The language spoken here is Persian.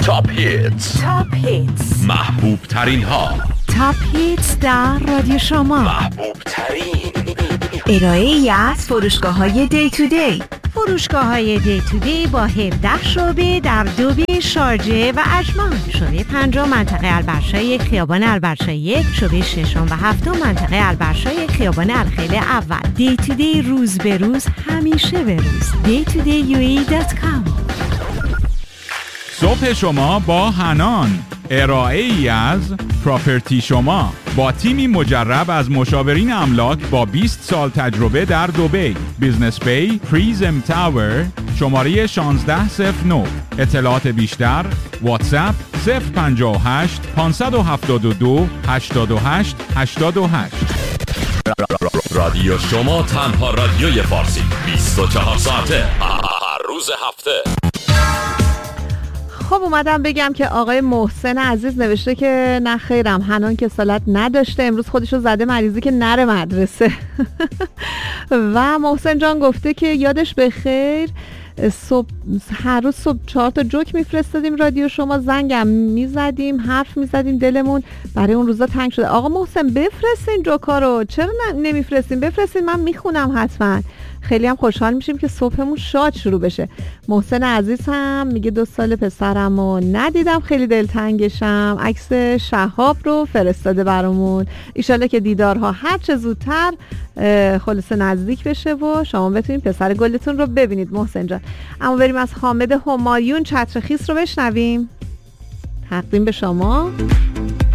تاپ هیتس محبوب ترین ها. تاپ هیتس در رادیو شما. محبوب ترین ارائه ای از فروشگاه های دی تو دی. فروشگاه های دی تو دی با 17 شعبه در دوبه، شارجه و عجمان. شعبه 5 منطقه البرشای خیابان البرشای 1، شعبه 6 و 7 منطقه البرشای خیابان الخیل اول. دی تو دی، روز به روز، همیشه به روز. daytodayue.com. صبح شما با حنان، ارائه ای از پراپرتی شما با تیمی مجرب از مشاورین املاک با 20 سال تجربه در دبی. بیزنس بی پریزم تاور، شماره 1609. اطلاعات بیشتر واتساپ 058 572 88 88. رادیو شما، تنها رادیوی فارسی 24 ساعته هر روز هفته. خب اومدم بگم که آقای محسن عزیز نوشته که نه خیرم، حنان که سالت نداشته، امروز خودشو زده مریضی که نره مدرسه. و محسن جان گفته که یادش بخیر، هر روز صبح 4 تا جوک میفرستادیم رادیو شما، زنگم میزدیم، حرف میزدیم، دلمون برای اون روزا تنگ شده. آقا محسن بفرستین جوکا رو، چرا نمیفرستین؟ بفرستین، من میخونم حتما. خیلی هم خوشحال میشیم که صبحمون شاد شروع بشه. محسن عزیز هم میگه 2 سال پسرمو ندیدم، خیلی دلتنگشم. عکس شهاب رو فرستاده برامون. ایشالله که دیدارها هر چه زودتر خلاص نزدیک بشه و شما بتونید پسر گلتون رو ببینید محسن جان. اما بریم از حامد همایون چتر خیس رو بشنویم. تقدیم به شما.